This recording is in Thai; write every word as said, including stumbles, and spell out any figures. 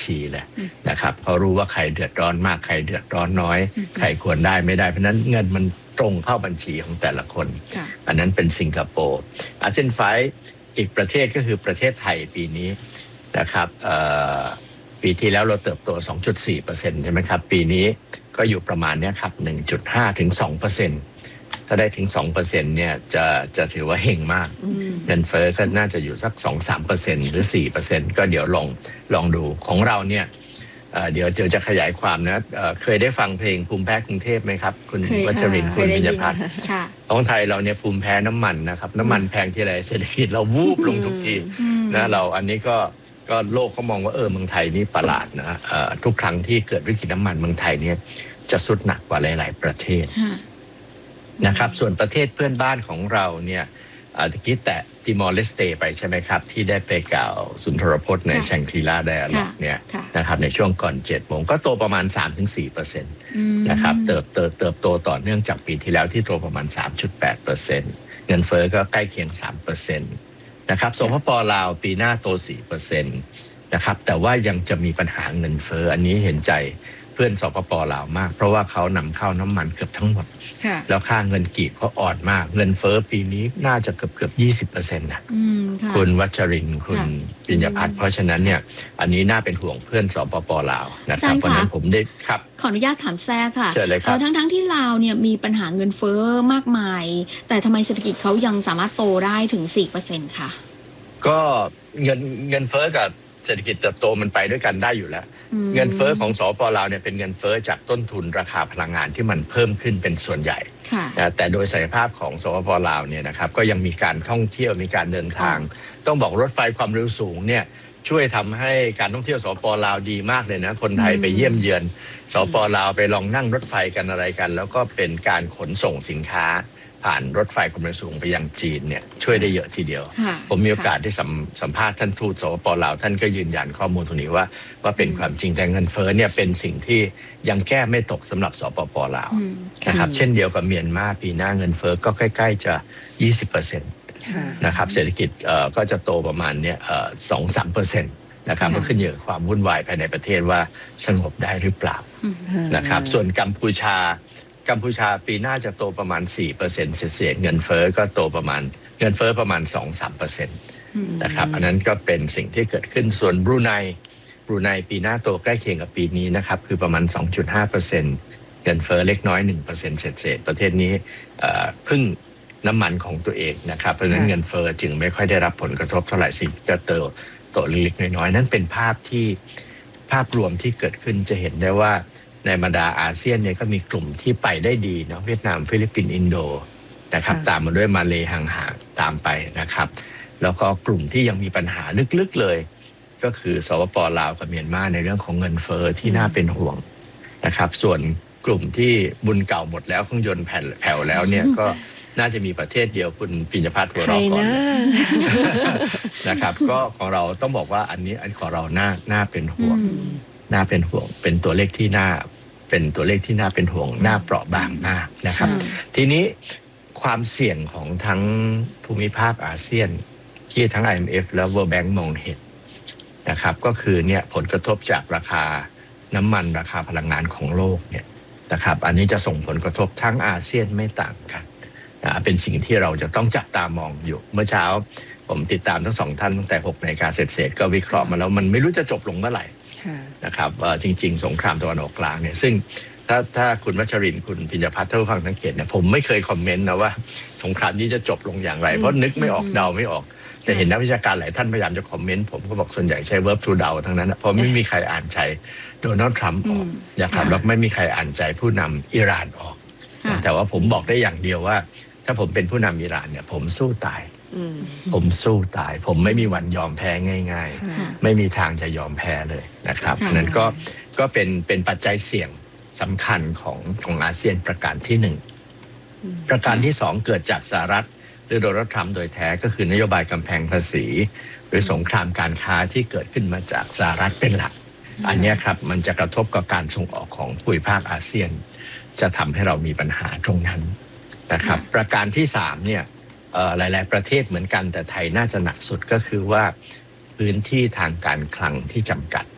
ชีเลยนะครับเขารู้ว่าใครเดือดร้อนมากใครเดือดร้อนน้อยใครควรได้ไม่ได้เพราะนั้นเงินมันตรงเข้าบัญชีของแต่ละคนอันนั้นเป็นสิงคโปร์อาเซียนไฟว์อีกประเทศก็คือประเทศไทยปีนี้นะครับปีที่แล้วเราเติบโต สองจุดสี่เปอร์เซ็นต์ ใช่ไหมครับปีนี้ก็อยู่ประมาณนี้ครับ หนึ่งจุดห้า ถึง สองเปอร์เซ็นต์ ถ้าได้ถึง สองเปอร์เซ็นต์ เนี่ยจะจะถือว่าเฮงมากเงินเฟ้อก็น่าจะอยู่สัก สองถึงสามเปอร์เซ็นต์ หรือ สี่เปอร์เซ็นต์ ก็เดี๋ยวลองลองดูของเราเนี่ยเดี๋ยวเดี๋ยวจะขยายความนะเคยได้ฟังเพลงภูมิแพ้กรุงเทพไหมครับคุณวัชรินทร์คุณวิญญาพัฒน์ของไทยเราเนี่ยภูมิแพ้น้ำมันนะครับน้ำมันแพงทีไรเศรษฐกิจเราวูบลงทุกทีนะเราอันนี้ก็ก็โลกเขามองว่าเออเมืองไทยนี่ประหลาดนะทุกครั้งที่เกิดวิกฤตน้ำมันเมืองไทยเนี่ยจะสุดหนักกว่าหลายๆประเทศนะครับส่วนประเทศเพื่อนบ้านของเราเนี่ยตะกี้แต่ติมอร์เลสเตไปใช่ไหมครับที่ได้ไปกล่าวสุนทรพจน์ในแชงกรีลาไดอะล็อกเนี่ยนะครับในช่วงก่อนเจ็ดโมงก็โตประมาณ สามถึงสี่เปอร์เซ็นต์ นะครับเติบโตเติบโตต่อเนื่องจากปีที่แล้วที่โตประมาณ สามจุดแปดเปอร์เซ็นต์ เงินเฟ้อก็ใกล้เคียง สามเปอร์เซ็นต์ นะครับสปป.ลาวปีหน้าโต สี่เปอร์เซ็นต์ นะครับแต่ว่ายังจะมีปัญหาเงินเฟ้ออันนี้เห็นใจเพื่อนสปป.ลาวมากเพราะว่าเขานำเข้าน้ำมันเกือบทั้งหมดแล้วค่าเงินกีบเขาอ่อนมากเงินเฟ้อปีนี้น่าจะเกือบเกือบ ยี่สิบเปอร์เซ็นต์ นะคุณวัชรินทร์คุณปิญญพัฒน์เพราะฉะนั้นเนี่ยอันนี้น่าเป็นห่วงเพื่อนสปป.ลาวนะครับเพราะนั้นผมได้ครับขออนุญาตถามแทรกค่ะเชิญเลยครับทั้งทั้งที่ลาวเนี่ยมีปัญหาเงินเฟ้อมากมายแต่ทำไมเศรษฐกิจเขายังสามารถโตได้ถึง สี่เปอร์เซ็นต์ ค่ะก็เงินเงินเฟ้อกับเศรษฐกิจเติบโตมันไปด้วยกันได้อยู่แล้วเงินเฟ้อของสปป.ลาวเนี่ยเป็นเงินเฟ้อจากต้นทุนราคาพลังงานที่มันเพิ่มขึ้นเป็นส่วนใหญ่แต่โดยศักยภาพของสปป.ลาวเนี่ยนะครับก็ยังมีการท่องเที่ยวมีการเดินทางต้องบอกรถไฟความเร็วสูงเนี่ยช่วยทำให้การท่องเที่ยวสปป.ลาวดีมากเลยนะคนไทยไปเยี่ยมเยือนสปป.ลาวไปลองนั่งรถไฟกันอะไรกันแล้วก็เป็นการขนส่งสินค้าผ่านรถไฟความเร็วสูงไปยังจีนเนี่ยช่วยได้เยอะทีเดียวผมมีโอกาสได้สัมสัมภาษณ์ท่านทูตสปป.ลาวท่านก็ยืนยันข้อมูลตรงนี้ว่าว่าเป็นความจริงแต่เงินเฟ้อเนี่ยเป็นสิ่งที่ยังแก้ไม่ตกสำหรับสปป.ลาวนะครับเช่นเดียวกับเมียนมาปีหน้าเงินเฟ้อก็ใกล้ๆจะ ยี่สิบเปอร์เซ็นต์ นะครับเศรษฐกิจก็จะโตประมาณเนี่ย สองถึงสามเปอร์เซ็นต์ นะครับมันขึ้นอยู่กับความวุ่นวายภายในประเทศว่าสงบได้หรือเปล่านะครับส่วนกัมพูชากัมพูชาปีหน้าจะโตประมาณ สี่เปอร์เซ็นต์ เศษๆเงินเฟ้อก็โตประมาณเงินเฟ้อประมาณ สองถึงสามเปอร์เซ็นต์ นะครับอันนั้นก็เป็นสิ่งที่เกิดขึ้นส่วนบรูไนบรูไนปีหน้าโตใกล้เคียงกับปีนี้นะครับคือประมาณ สองจุดห้าเปอร์เซ็นต์ เงินเฟ้อเล็กน้อย หนึ่งเปอร์เซ็นต์ เศษๆประเทศนี้พึ่งน้ำมันของตัวเองนะครับเพราะฉะนั้นเงินเฟ้อจึงไม่ค่อยได้รับผลกระทบเท่าไหร่สิ่งจะโตโตเล็กๆน้อยๆนั่นเป็นภาพที่ภาพรวมที่เกิดขึ้นจะเห็นได้ว่าในบรรดาอาเซียนเนี่ยก็มีกลุ่มที่ไปได้ดีเนาะเวียดนามฟิลิปปินส์อินโดนะครับตามมาด้วยมาเลย์ห่างๆตามไปนะครับแล้วก็กลุ่มที่ยังมีปัญหาลึกๆเลยก็คือสปป.ลาวกับเมียนมาในเรื่องของเงินเฟ้อที่น่าเป็นห่วงนะครับส่วนกลุ่มที่บุญเก่าหมดแล้วเครื่องยนต์แผ่วแล้วเนี่ยก็น่าจะมีประเทศเดียวคุณปิญญพัฒน์หัวเราะก่อนนะครับก็ของเราต้องบอกว่าอันนี้อันของเราน่าน่าเป็นห่วงน่าเป็นห่วงเป็นตัวเลขที่น่าเป็นตัวเลขที่น่าเป็นห่วงน่าเปราะบางมากนะครับทีนี้ความเสี่ยงของทั้งภูมิภาคอาเซียนที่ทั้ง ไอ เอ็ม เอฟ และ World Bank มองเห็นนะครับก็คือเนี่ยผลกระทบจากราคาน้ำมันราคาพลังงานของโลกเนี่ยนะครับอันนี้จะส่งผลกระทบทั้งอาเซียนไม่ต่างกันนะเป็นสิ่งที่เราจะต้องจับตามองอยู่เมื่อเช้าผมติดตามทั้งสองท่านตั้งแต่หกนาฬิกาเสร็จๆก็วิเคราะห์มาแล้วมันไม่รู้จะจบลงเมื่อไหร่นะครับจริงๆสงครามตะวันออกกลางเนี่ยซึ่งถ้าถ้าคุณวัชรินทร์คุณปิญญพัฒน์ท่านผู้ฟังสังเกตเนี่ยผมไม่เคยคอมเมนต์นะว่าสงครามนี้จะจบลงอย่างไรเพราะนึกไม่ออกเดาไม่ออกแต่เห็นนักวิชาการหลายท่านพยายามจะคอมเมนต์ผมก็บอกส่วนใหญ่ใช้ verb to เดาทั้งนั้นเพราะไม่มีใครอ่านใจโดนัลด์ทรัมป์ออกนะครับแล้วไม่มีใครอ่านใจผู้นำอิหร่านออกแต่ว่าผมบอกได้อย่างเดียวว่าถ้าผมเป็นผู้นำอิหร่านเนี่ยผมสู้ตายผมสู้ตายผมไม่มีวันยอมแพ้ง่ายๆไม่มีทางจะยอมแพ้เลยนะครับฉะนั้นก็ก็เป็นเป็นปัจจัยเสี่ยงสำคัญของของอาเซียนประการที่หนึ่งประการที่สองเกิดจากสหรัฐหรือโดนัลด์ทรัมป์โดยแท้ก็คือนโยบายกำแพงภาษีหรือสงครามการค้าที่เกิดขึ้นมาจากสหรัฐเป็นหลักอันนี้ครับมันจะกระทบกับการส่งออกของภูมิภาคอาเซียนจะทำให้เรามีปัญหาตรงนั้นนะครับประการที่สามเนี่ยหลายๆประเทศเหมือนกันแต่ไทยน่าจะหนักสุดก็คือว่าพื้นที่ทางการคลังที่จำกัด